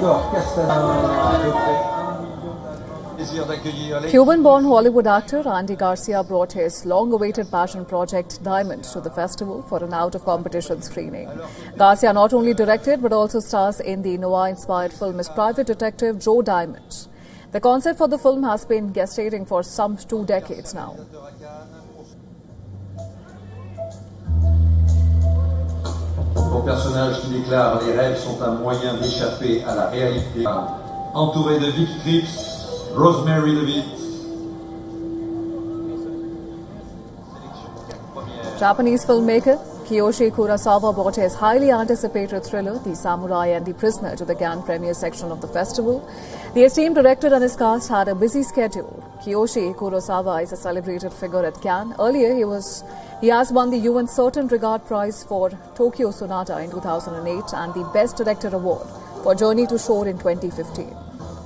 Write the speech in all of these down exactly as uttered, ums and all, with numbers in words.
Cuban-born Hollywood actor Andy Garcia brought his long-awaited passion project Diamond to the festival for an out-of-competition screening. Garcia not only directed but also stars in the noir-inspired film as private detective Joe Diamond. The concept for the film has been gestating for some two decades now. Ton personnage qui déclare les rêves sont un moyen d'échapper à la réalité. Entouré de Vic Krieps, Rosemary DeWitt. Japanese filmmaker Kiyoshi Kurosawa brought his highly anticipated thriller, The Samurai and the Prisoner, to the Cannes premiere section of the festival. The esteemed director and his cast had a busy schedule. Kiyoshi Kurosawa is a celebrated figure at Cannes. Earlier, he was he has won the U N Certain Regard Prize for Tokyo Sonata in two thousand eight and the Best Director Award for Journey to Shore in twenty fifteen.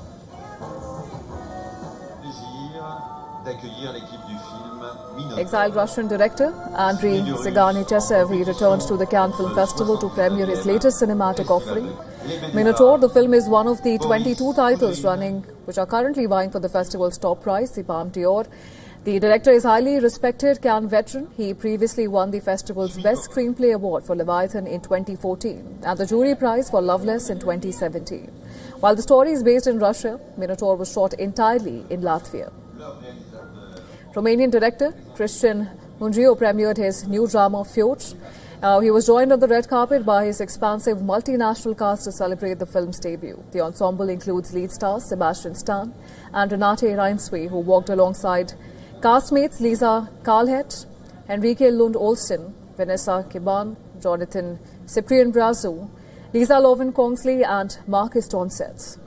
Exiled Russian director Andrei Zhiganich he returned to the Cannes Film Festival to premiere his latest cinematic offering, Minotaur. The film is one of the twenty-two titles running which are currently vying for the festival's top prize, the Palme d'Or. The director is highly respected Cannes veteran. He previously won the festival's Best Screenplay Award for Leviathan in twenty fourteen and the Jury Prize for Loveless in twenty seventeen. While the story is based in Russia, Minotaur was shot entirely in Latvia. Romanian director Cristian Mungiu premiered his new drama Fjord. Uh, he was joined on the red carpet by his expansive multinational cast to celebrate the film's debut. The ensemble includes lead stars Sebastian Stan and Renate Reinsve, who walked alongside castmates Lisa Karlhed, Henrike Lund Olsen, Vanessa Kiban, Jonathan Cyprian Brazu, Lisa Loven Kongsley and Marcus Tonsets.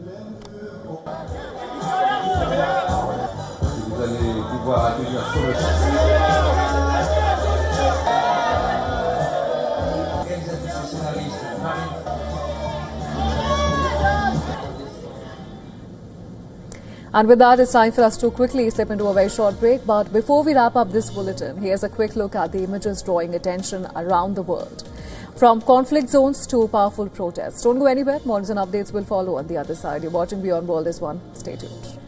And with that, it's time for us to quickly slip into a very short break. But before we wrap up this bulletin, here's a quick look at the images drawing attention around the world. From conflict zones to powerful protests. Don't go anywhere. More news and updates will follow on the other side. You're watching Beyond World is One. Stay tuned.